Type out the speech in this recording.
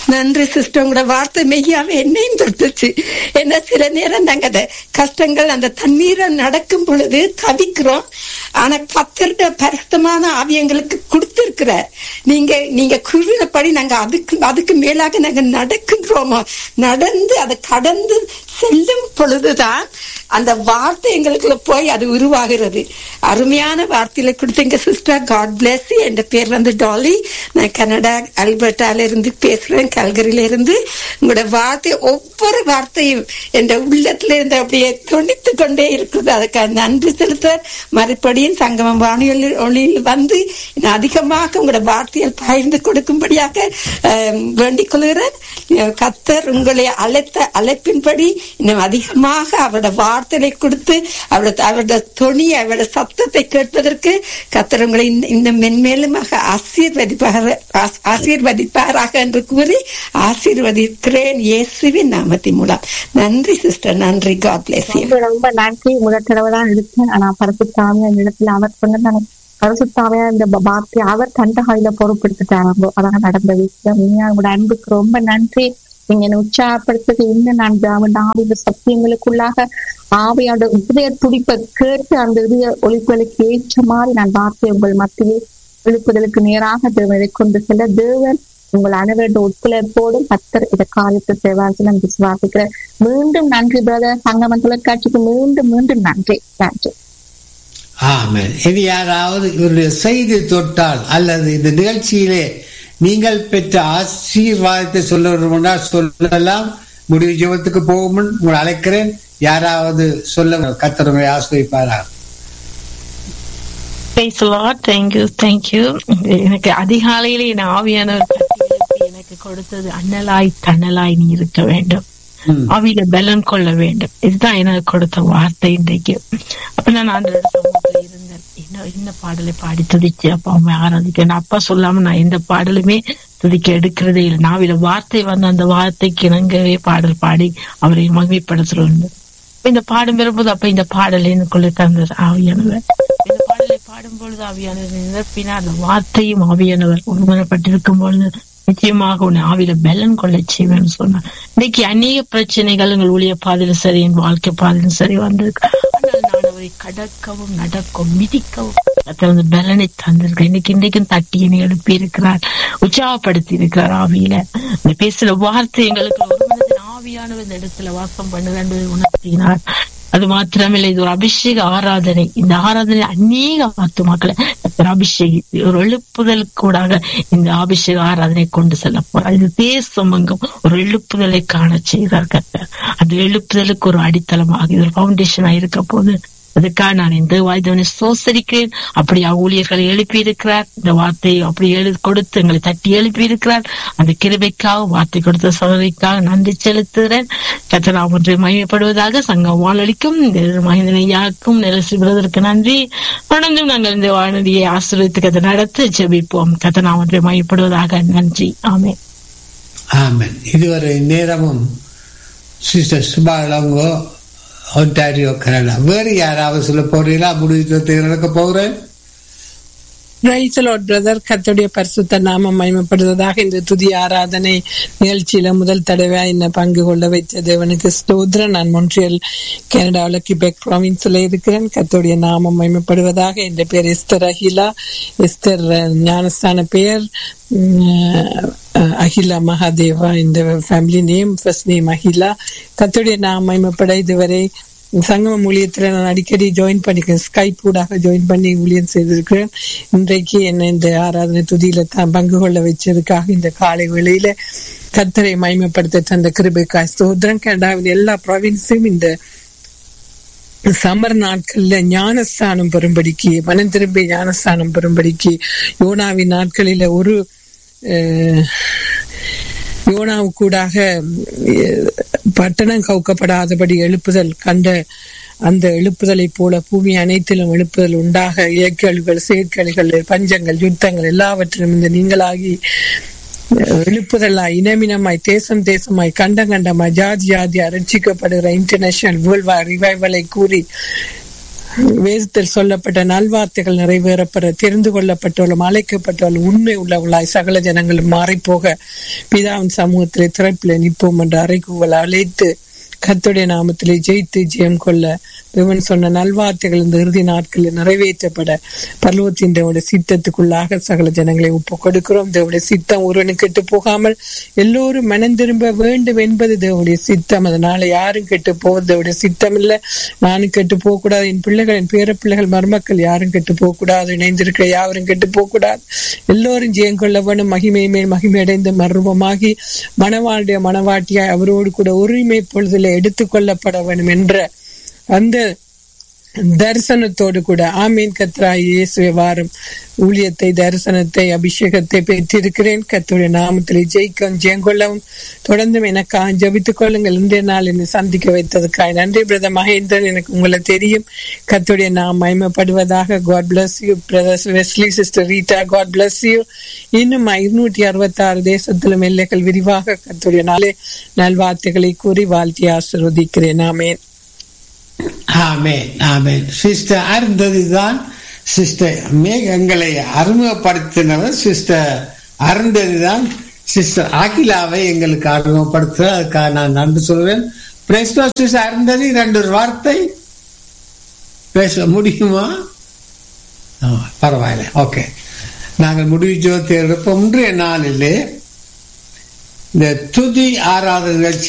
நன்றி சிஸ்டர், உங்களோட வார்த்தை மெய்யாவே என்னையும் தொட்டுச்சு. என்ன சில நேரம் நாங்க அந்த கஷ்டங்கள் அந்த தண்ணீரை நடக்கும் பொழுது தவிக்கிறோம். ஆனா கர்த்தருடைய பரிசுத்தமான ஆவி எங்களுக்கு கொடுத்திருக்கிறார். நீங்க கூறினபடி நாங்க அதுக்கு மேலாக நாங்க நடக்கின்றோமோ, நடந்து அதை கடந்து செல்லும் பொழுதுதான் அந்த வார்த்தை எங்களுக்குள்ள போய் அது உருவாகிறது. அருமையான வார்த்தையில கொடுத்தீங்க சிஸ்டர். God bless you. என் பேர் டாலி. நான் கனடா அல்பர்டால இருந்து பேசுறேன், கல்கரியில இருந்து. உங்களோட வார்த்தை ஒவ்வொரு வார்த்தையும் என் உள்ளத்துல இருந்து அப்படியே துணித்து கொண்டே இருக்குது. அதுக்காக நன்றி செலுத்த மறுபடியும் சங்கமம் வானொலியில் வந்து அதிகமாக உங்களோட வார்த்தையில் பகிர்ந்து கொடுக்கும்படியாக வேண்டிக் கொள்கிறேன். கர்த்தர் உங்களை அழைத்த அழைப்பின்படி இன்னும் அதிகமாக அவரோட வார்த்தையை கொடுத்து அவரோட துணி அவரோட சத்தத்தை கேட்பதற்கு கர்த்தர் உங்களை இன்னும் மென்மேலுமாக ஆசீர்வதிப்பாராக என்று கூறி ஆசீர்வதிக்கிறேன் இயேசுவின் நாமத்தின் மூலம். நன்றி சிஸ்டர், நன்றி. God bless you. ரொம்ப நன்றி. முதல் தடவை தான் எடுத்தேன். ஆனா பரிசுத்தாவியா இடத்துல அவர் சொன்ன பரிசுத்தாவியா இந்த வார்த்தை அவர் தண்ட கையில பொறுப்பெடுத்துட்டாங்க. அதான் நடந்த விஷயம். உங்களோட அன்புக்கு ரொம்ப நன்றி. நீங்க என்ன உற்சாகப்படுத்துறது இன்னும் நான் ஆவிய சத்தியங்களுக்குள்ளாக ஆவியோட இதய துடிப்பை கேட்டு அந்த இதய ஒலிப்புகளுக்கு ஏற்ற மாதிரி நான் வார்த்தை உங்கள் மத்தியில் எழுப்புதலுக்கு நேராக தேவனை கொண்டு செல்ல தேவன் உங்கள் அனைவரோட ஒத்துழைப்போடும் கர்த்தர் இந்த காரியத்தை செய்வார்கள் நான் விசுவாசிக்கிறேன். மீண்டும் நன்றி பிரதர். சங்கமம் தொலைக்காட்சிக்கு மீண்டும் நன்றி. நன்றி. ஆமென். இது யாராவது இவருடைய செய்தி தொட்டால் அல்லது இந்த நிகழ்ச்சியிலே நீங்கள் பெற்ற ஆசீர்வாதத்தை சொல்ல சொல்லலாம். முடிவு ஜெபத்துக்கு போகும் உங்களை அழைக்கிறேன். யாராவது சொல்ல கர்த்தர் உங்களை ஆசீர்வதிப்பாரா? எனக்கு அதிகாலையிலே என் ஆவியானவர் எனக்கு கொடுத்தது அண்ணலாய் தன்னலாய் நீ இருக்க வேண்டும், ஆவியில பலன் கொள்ள வேண்டும். இதுதான் எனக்கு கொடுத்த வார்த்தை இன்றைக்கு. அப்ப நான் ஆண்டவரோட சமூகத்துல இருந்தேன். என்ன பாடலை பாடி துதிச்சு அப்பா அம்மா ஆராதிக்கிறேன். அப்பா சொல்லாம நான் எந்த பாடலுமே துதிக்க எடுக்கிறதே இல்லை. நாவில வார்த்தை வந்து அந்த வார்த்தைக்கு இணங்கவே பாடல் பாடி அவரை மகிமைப்படுத்துறோம். இந்த பாடம் வரும்போது அப்ப இந்த பாடல் எனக்குள்ள தந்தது ஆவியானவர். இந்த பாடலை பாடும் பொழுது ஆவியானவர் நிரப்பினார். அந்த வார்த்தையும் ஆவியானவர் ஒருமனப்பட்டிருக்கும் பொழுது நிச்சயமாக உன்னை ஆவியில பலன் கொள்ள செய்வேன்னு சொன்னார். இன்னைக்கு அநேக பிரச்சனைகள் எங்கள் ஊழிய பாதையில சரி, என் வாழ்க்கை பாதையிலும் சரி வந்திருக்கு. ஆனால் நான் அவரை கடக்கவும் நடக்கவும் மிதிக்கவும் பலனை தந்திருக்கேன். இன்றைக்கும் தட்டி என்னை எழுப்பி இருக்கிறார், உற்சாகப்படுத்தி இருக்கிறார். ஆவியில இந்த பேசுற வார்த்தை எங்களுக்கு ஒரு மனதின் ஆவியானவர் இந்த இடத்துல வாசம் பண்ணுது உணர்த்தினார். அது மாத்திரமில்லை, இது ஒரு அபிஷேக ஆராதனை. இந்த ஆராதனை அநேக ஆத்துமாக்களை அபிஷேகித்து ஒரு எழுப்புதல் கூடாக இந்த அபிஷேக ஆராதனை கொண்டு செல்ல போறார். இது தேசம் எங்கும் ஒரு எழுப்புதலை காண செய்தார் கர்த்தர். அந்த எழுப்புதலுக்கு ஒரு அடித்தளமாக இது ஒரு பவுண்டேஷனா இருக்க போது அதுக்காக நான் இந்த வாய்தவனை சோசரிக்கிறேன். அப்படி ஊழியர்களை எழுப்பி இருக்கிறார். இந்த வார்த்தையை அப்படி கொடுத்து எங்களை தட்டி எழுப்பி இருக்கிறார். அந்த கிருபைக்காக வார்த்தை கொடுத்த சகோதரிக்காக நன்றி செலுத்துகிறேன். கர்த்தர் ஒன்றை மகிமைப்படுவதாக சங்கம் வானொலிக்கும் மகிழ்ச்சிக்கும் நிலசிவதற்கு நன்றி. தொடர்ந்தும் நாங்கள் இந்த வானொலியை ஆசீர்வதித்து கதை நடத்த ஜெபிப்போம். கர்த்தர் ஒன்றை மகிமைப்படுவதாக. நன்றி. ஆமென். ஆமென். இதுவரை நேரமும் sister Subha Ilango, Ontario, Canada. வேறு யாராவது சொல்ல போறீங்களா? முடிவு நடக்க போகிறேன். பிரதர், கர்த்தருடைய பரிசுத்த நாமம் மகிமைப்படுவதாக. இந்த துதி ஆராதனை நிகழ்ச்சியில முதல் தடவை என்ன பங்கு கொள்ள வைத்த தேவனுக்கு ஸ்தோத்திரம். நான் மொன்ட்ரியல், கனடாவில் கிபெக் ப்ராவின்ஸ்ல இருக்கிறேன். கர்த்தருடைய நாமம் மகிமைப்படுவதாக. என் பேர் எஸ்தர் அகிலா. எஸ்தர் ஞானஸ்தான பெயர் அகிலா மகாதேவா. இந்த family name, first name Akila. கர்த்தருடைய நாமம் மகிமைப்பட இதுவரை சங்கமம் ஊழியத்துல நான் அடிக்கடி ஜாயின் பண்ணிக்கிறேன். ஸ்கைப் ஊடாக ஜாயின் பண்ணி ஊழியம் செய்திருக்கிறேன். இன்றைக்கு என்ன இந்த ஆராதனை துதியில தான் பங்கு கொள்ள வச்சதுக்காக இந்த காலை வேளையில கர்த்தரை மகிமைப்படுத்த தந்த கிருபைக்காய் ஸ்தோத்திரம். கனடாவின் எல்லா ப்ராவின்ஸும் இந்த சமர் நாட்கள்ல ஞானஸ்தானம் பெறும்படிக்கு, மனம் திரும்பி ஞானஸ்தானம் பெறும்படிக்கு, யோனாவின் நாட்களில ஒரு யோனாவுக்கூடாக பட்டணம் கவுக்கப்படாதபடி எழுப்புதல் கண்ட அந்த எழுப்புதலை போல பூமி அனைத்திலும் எழுப்புதல் உண்டாக இயற்கைகள், செயற்கைகள், பஞ்சங்கள், யுத்தங்கள் எல்லாவற்றிலும் இந்த நீங்களாகி எழுப்புதலாய் இனமினமாய் தேசம் தேசமாய் கண்டமாய் ஜாதி ஜாதியா ரட்சிக்கப்படுகிற இன்டர்நேஷனல் வேர்ல்ட் வார் ரிவைவலை கூறி வேதத்தில் சொல்லப்பட்ட நல்வார்த்தைகள் நிறைவேறப்பெற தெரிந்து கொள்ளப்பட்டவர்களும் அழைக்கப்பட்டவர்களும் உண்மை உள்ளவர்களாய் சகல ஜனங்களும் மாறிப்போக பிதாவின் சமூகத்திலே திறப்பிலே நிற்போம் என்று அறைகூவல் அழைத்து கர்த்தருடைய நாமத்திலே ஜெயித்து ஜெயம் கொள்ள தேவன் சொன்ன நல்வார்த்தைகள் இந்த இறுதி நாட்களில் நிறைவேற்றப்பட பரலோகத்தின் தேவனுடைய சித்தத்துக்குள்ளாக சகல ஜனங்களை ஒப்பு கொடுக்கிறோம். தேவனுடைய சித்தம் ஒருவனும் கெட்டு போகாமல் எல்லோரும் மனம் திரும்ப வேண்டும் என்பது தேவனுடைய சித்தம். அதனால யாரும் கெட்டு போவது தேவனுடைய சித்தம் இல்லை. நானும் கெட்டு போகக்கூடாது, என் பிள்ளைகள், என் பேர பிள்ளைகள், மருமக்கள் யாரும் கெட்டு போகக்கூடாது, இணைந்திருக்கிற யாரும் கெட்டு போகக்கூடாது. எல்லோரும் ஜெயம் கொள்ள வேணும். மகிமை மேல் மகிமை அடைந்து மர்வமாகி மணவாளுடைய மணவாட்டியாய் அவரோடு கூட உரிமை பொழுதில் எடுத்துக் கொள்ளப்பட வேண்டும் என்ற அந்த தரிசனத்தோடு கூட ஆமீன். கர்த்தராகிய இயேசுவே வாரும் ஊழியத்தை, தரிசனத்தை, அபிஷேகத்தை பெற்றிருக்கிறேன். கர்த்தருடைய நாமத்திலே ஜெயிக்கவும் ஜெயங்கொள்ளவும் தொடர்ந்தும் எனக்காக ஜெபித்துக் கொள்ளுங்கள். இன்றைய நாள் என்னை சந்திக்க வைத்ததுக்காக நன்றி. பிரதர் மகேந்திரன், எனக்கு உங்களை தெரியும். கர்த்தருடைய நாம் மகிமைப்படுவதாக. God bless you brother Wesley, sister Rita, God bless you. இன்னும் 266 தேசத்திலும் எல்லைகள் விரிவாக கர்த்தருடைய நாளே நல்வார்த்தைகளை கூறி வாழ்த்தி ஆசீர்வதிக்கிறேன். ஆமென். ஆமென், ஆமென். சிஸ்டர் அருந்ததிதான் சிஸ்டர் எங்களை அறிமுகப்படுத்தினவர். சிஸ்டர் அருந்ததிதான் சிஸ்டர் அகிலாவை எங்களுக்கு அறிமுகப்படுத்துற. அதுக்காக நான் நன்றி சொல்வேன். சிஸ்டர் அருந்ததி 2 வார்த்தை பேச முடியுமா? பரவாயில்ல, ஓகே. நாங்கள் முடிவு ஜோதி எடுப்போம். இன்றைய நாளிலே இந்த துதி ஆராதனை நிகழ்ச்சி